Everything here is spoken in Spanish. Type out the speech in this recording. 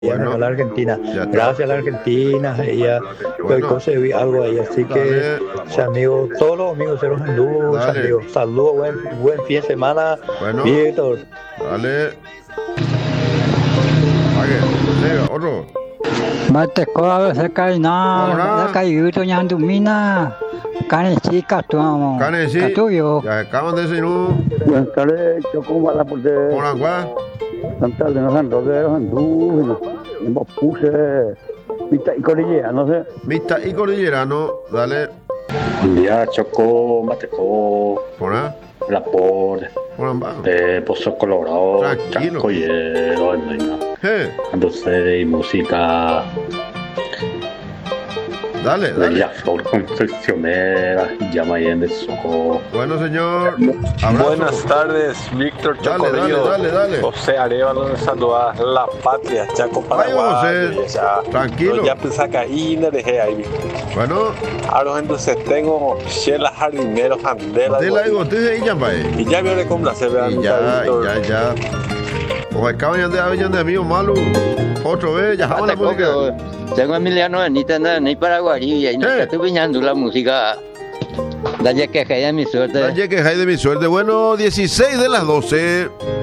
Bueno, a la Argentina. ya está. Gracias a la Argentina, ella Bueno, cosa vi algo ahí, así que dale. amigo, todos los amigos de los hindúes, Dale. amigos, saludos, buen fin de semana, Bueno. Víctor. Dale. Pague. Sí, otro. Mate koa se kai Ahora. na se kai yuto nyandu mina kane chi katuamo Cane, sí. katuyo Ya acaban de decir un. Buenas tardes, Choco Malaporte, Hola, Juan. Santa Elena San Roque, Andú, en Puse, Vista y Cordillera, no sé. Mista y cordillerano. Dale. Ya Choco, Mateco, Hola. La Por, Hola, Pozo Colorado, Tranquilo. Chacoyero, Entonces, y música Dale, de dale. la Flor Confeccionera, Llamayen de Soco. Bueno, señor. Abrazo. Buenas tardes, Víctor Dale, Chocorrillo. dale. José Arevalo de saludas la patria, Chaco Vaya, Paraguay. José. Tranquilo. Ya pensaba y no dejé ahí. Bueno, Ahora entonces tengo Shela Jardinero Jandela. de la digo, te dije, Y ya me complacer, vean. Y ya. O acaban de haber de amigo malo. Otro vez, ya vamos a la música. Tengo Emiliano Benítez ni Paraguay y no estoy piñando la música. Dale que de mi suerte. Dale que hay de mi suerte. Bueno, 16 de las 12.